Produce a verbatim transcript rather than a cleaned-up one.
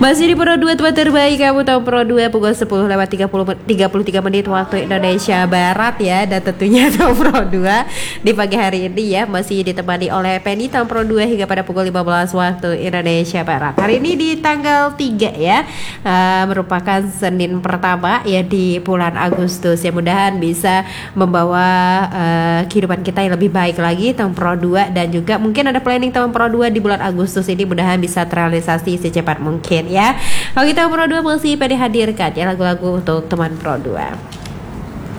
Masih di Pro dua teman terbaik, kamu tahu Pro dua pukul sepuluh lewat tiga puluh, tiga puluh tiga menit waktu Indonesia Barat ya. Dan tentunya tahu Pro dua di pagi hari ini ya masih ditemani oleh Penny Tahu Pro dua hingga pada pukul lima belas waktu Indonesia Barat. Hari ini di tanggal tiga ya, uh, merupakan Senin pertama ya di bulan Agustus. Ya mudahan bisa membawa uh, kehidupan kita yang lebih baik lagi tahun Pro dua, dan juga mungkin ada planning tahun Pro dua di bulan Agustus ini mudahan bisa terrealisasi secepat mungkin ya. Kalau kita Pro dua masih pada hadirkan ya lagu-lagu untuk teman Pro dua.